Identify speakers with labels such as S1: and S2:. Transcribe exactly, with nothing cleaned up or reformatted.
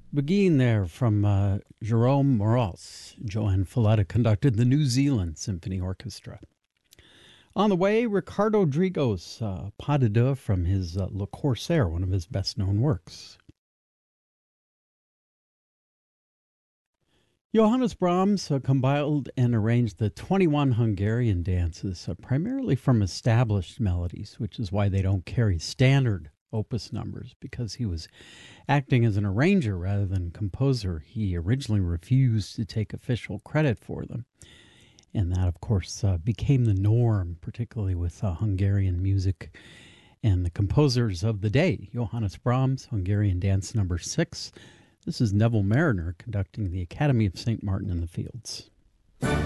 S1: Begin there from uh, Jerome Moroz. Joanne Folletta conducted the New Zealand Symphony Orchestra. On the way, Ricardo Drigo's uh, Pas de Deux from his uh, Le Corsaire, one of his best-known works. Johannes Brahms uh, compiled and arranged the twenty-one Hungarian dances, uh, primarily from established melodies, which is why they don't carry standard opus numbers, because he was acting as an arranger rather than composer. He originally refused to take official credit for them. And that, of course, uh, became the norm, particularly with uh, Hungarian music and the composers of the day. Johannes Brahms, Hungarian Dance Number Six. This is Neville Mariner conducting the Academy of Saint Martin in the Fields.